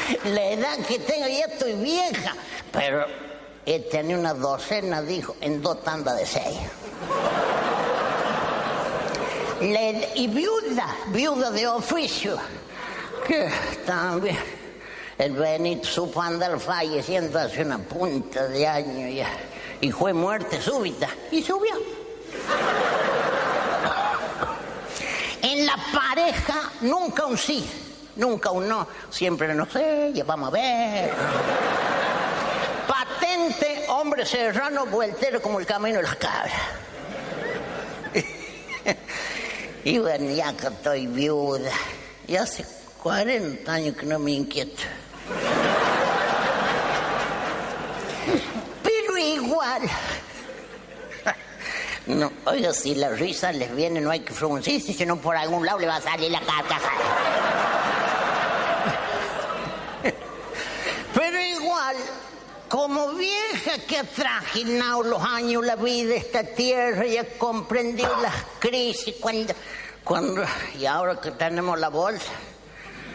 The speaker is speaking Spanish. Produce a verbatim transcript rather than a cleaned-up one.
La edad que tengo, ya estoy vieja. Pero he tenido una docena de hijos en dos tandas de seis. La ed- y viuda, viuda de oficio. Que también el Benito supo andar falleciendo hace una punta de año ya. Y fue muerte súbita. Y subió. En la pareja, nunca un sí, nunca un no. Siempre no sé, ya vamos a ver. Patente, hombre serrano, vueltero como el camino de las cabras. Y bueno, ya que estoy viuda, y hace cuarenta años que no me inquieto. Pero igual... No, oiga, si la risa les viene, no hay que fruncirse, sino por algún lado le va a salir la carcajada. Pero igual, como vieja que ha trajinado los años la vida de esta tierra y ha comprendido las crisis cuando, cuando... Y ahora que tenemos la bolsa,